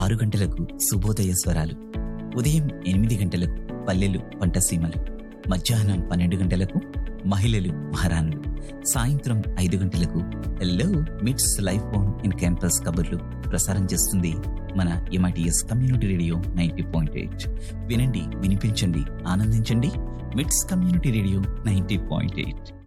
6 గంటలకు శుభోదయ స్వరాలు, ఉదయం 8 గంటలకు పల్లెలు పంటసీమలు, మధ్యాహ్నం 12 గంటలకు మహిళలు మహారాణులు, సాయంత్రం 5 గంటలకు హలో మిట్స్ లైఫ్ ఆన్ ఇన్ క్యాంపస్ కబుర్లు ప్రసారం చేస్తుంది మన MITS కమ్యూనిటీ రేడియో 90.8. వినండి, వినిపించండి, ఆనందించండి. మిట్స్ కమ్యూనిటీ రేడియో 90.8.